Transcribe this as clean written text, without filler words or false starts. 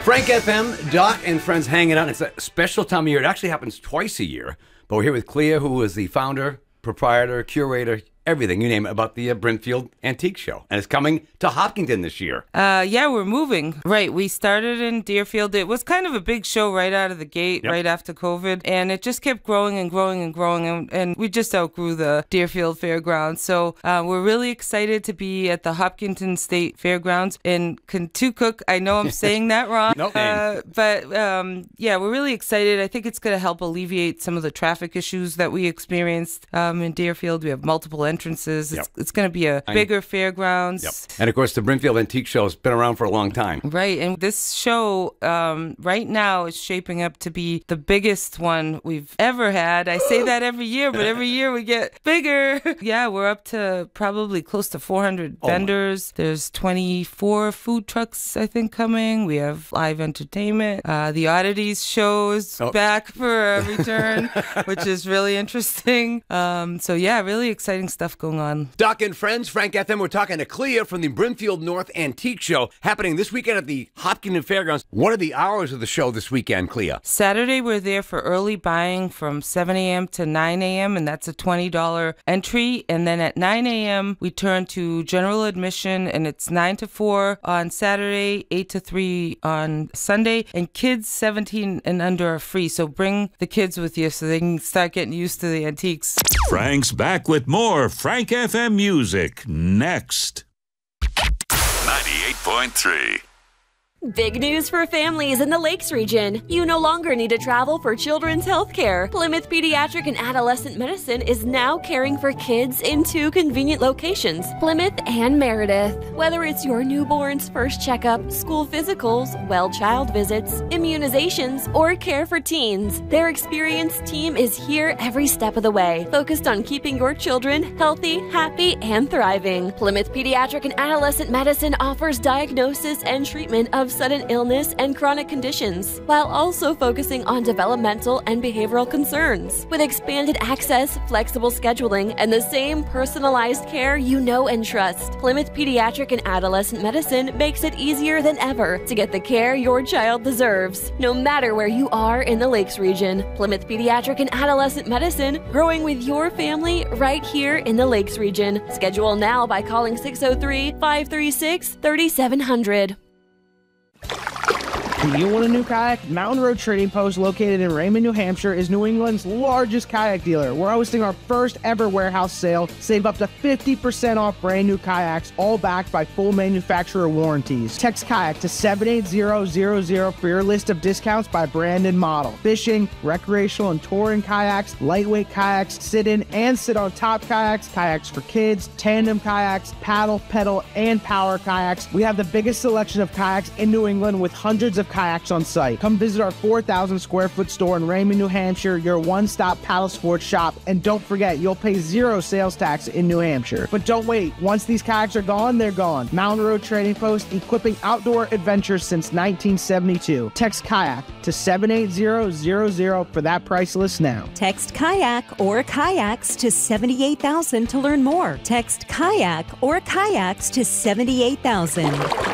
Frank FM, Doc and friends hanging out. It's a special time of year. It actually happens twice a year. But we're here with Clea, who is the founder, proprietor, curator, everything, you name it, about the Brimfield Antique Show. And it's coming to Hopkinton this year. Yeah, we're moving. Right, we started in Deerfield. It was kind of a big show right out of the gate, right after COVID. And it just kept growing and growing and growing. And we just outgrew the Deerfield Fairgrounds. So we're really excited to be at the Hopkinton State Fairgrounds in Kentucook. I know I'm saying that wrong. Yeah, we're really excited. I think it's going to help alleviate some of the traffic issues that we experienced in Deerfield. We have multiple entrances. It's going to be a bigger fairgrounds. And of course, the Brimfield Antique Show has been around for a long time. Right. And this show right now is shaping up to be the biggest one we've ever had. I say that every year, but every year we get bigger. Yeah, we're up to probably close to 400 vendors. There's 24 food trucks, I think, coming. We have live entertainment. The Oddities show is back for a return, which is really interesting. So yeah, really exciting stuff going on. Doc and friends, Frank FM, we're talking to Clea from the Brimfield North Antique Show, happening this weekend at the Hopkinton Fairgrounds. What are the hours of the show this weekend, Clea? Saturday, we're there for early buying from 7 a.m. to 9 a.m., and that's a $20 entry. And then at 9 a.m., we turn to general admission, and it's 9 to 4 on Saturday, 8 to 3 on Sunday. And kids 17 and under are free, so bring the kids with you so they can start getting used to the antiques. Frank's back with more Frank FM music next. 98.3. Big news for families in the Lakes region. You no longer need to travel for children's health care. Plymouth Pediatric and Adolescent Medicine is now caring for kids in 2 convenient locations, Plymouth and Meredith. Whether it's your newborn's first checkup, school physicals, well child visits, immunizations, or care for teens, their experienced team is here every step of the way, focused on keeping your children healthy, happy, and thriving. Plymouth Pediatric and Adolescent Medicine offers diagnosis and treatment of sudden illness and chronic conditions, while also focusing on developmental and behavioral concerns. With expanded access, flexible scheduling, and the same personalized care you know and trust, Plymouth Pediatric and Adolescent Medicine makes it easier than ever to get the care your child deserves, no matter where you are in the Lakes region. Plymouth Pediatric and Adolescent Medicine, growing with your family right here in the Lakes region. Schedule now by calling 603-536-3700. Do you want a new kayak? Mountain Road Trading Post, located in Raymond, New Hampshire, is New England's largest kayak dealer. We're hosting our first ever warehouse sale. Save up to 50% off brand new kayaks, all backed by full manufacturer warranties. Text kayak to 78000 for your list of discounts by brand and model. Fishing, recreational and touring kayaks, lightweight kayaks, sit-in and sit-on-top kayaks, kayaks for kids, tandem kayaks, paddle, pedal, and power kayaks. We have the biggest selection of kayaks in New England with hundreds of kayaks on site. Come visit our 4,000 square foot store in Raymond, New Hampshire, your one-stop paddle sports shop. And don't forget, you'll pay 0 sales tax in New Hampshire. But don't wait. Once these kayaks are gone, they're gone. Mountain Road Trading Post, equipping outdoor adventures since 1972. Text kayak to 78000 for that price list now. Text kayak or kayaks to 78,000 to learn more. Text kayak or kayaks to 78,000.